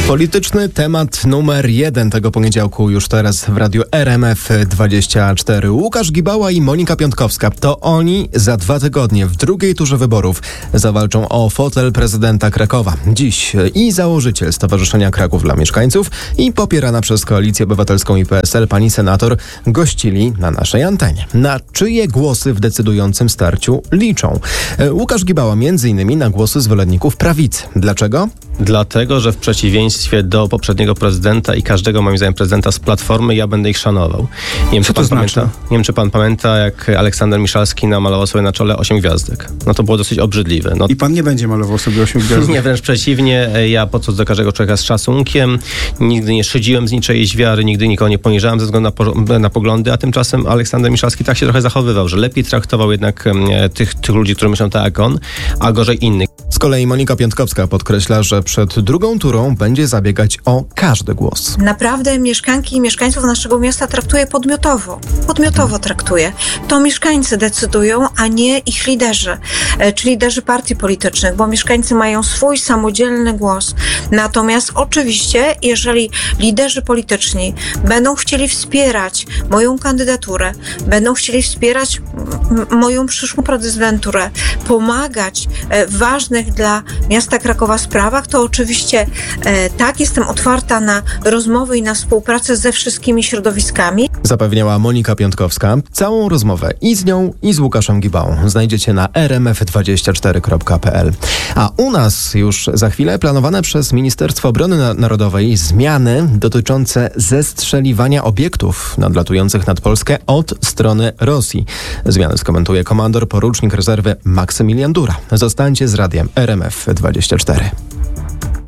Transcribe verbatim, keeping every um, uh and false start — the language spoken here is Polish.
Polityczny temat numer jeden tego poniedziałku już teraz w radiu R M F dwadzieścia cztery. Łukasz Gibała i Monika Piątkowska. To oni za dwa tygodnie w drugiej turze wyborów zawalczą o fotel prezydenta Krakowa. Dziś i założyciel Stowarzyszenia Kraków dla Mieszkańców i popierana przez Koalicję Obywatelską i P S L pani senator gościli na naszej antenie. Na czyje głosy w decydującym starciu liczą? Łukasz Gibała między innymi na głosy zwolenników prawicy. Dlaczego? Dlatego, że w przeciwieństwie do poprzedniego prezydenta i każdego, moim zdaniem, prezydenta z Platformy, ja będę ich szanował. Nie wiem, czy pan znaczy? pamięta, nie wiem, czy pan pamięta, jak Aleksander Miszalski namalował sobie na czole osiem gwiazdek. No to było dosyć obrzydliwe. No, I pan nie będzie malował sobie osiem gwiazdek? nie, wręcz przeciwnie. Ja podchodzę do każdego człowieka z szacunkiem. Nigdy nie szydziłem z niczyjejś wiary, nigdy nikogo nie poniżałem ze względu na, po, na poglądy, a tymczasem Aleksander Miszalski tak się trochę zachowywał, że lepiej traktował jednak e, tych, tych ludzi, którzy myślą tak jak on, a gorzej innych. Z kolei Monika Piątkowska podkreśla, że przed drugą turą będzie zabiegać o każdy głos. Naprawdę mieszkanki i mieszkańców naszego miasta traktuje podmiotowo. Podmiotowo traktuje. To mieszkańcy decydują, a nie ich liderzy, czy liderzy partii politycznych, bo mieszkańcy mają swój samodzielny głos. Natomiast oczywiście, jeżeli liderzy polityczni będą chcieli wspierać moją kandydaturę, będą chcieli wspierać m- moją przyszłą prezydenturę, pomagać w ważnych dla miasta Krakowa sprawach, to oczywiście e, tak, jestem otwarta na rozmowy i na współpracę ze wszystkimi środowiskami. Zapewniała Monika Piątkowska. Całą rozmowę i z nią, i z Łukaszem Gibałą znajdziecie na r m f dwadzieścia cztery kropka p l. A u nas już za chwilę planowane przez Ministerstwo Obrony Narodowej zmiany dotyczące zestrzeliwania obiektów nadlatujących nad Polskę od strony Rosji. Zmiany skomentuje komandor porucznik rezerwy Maksymilian Dura. Zostańcie z radiem R M F dwadzieścia cztery.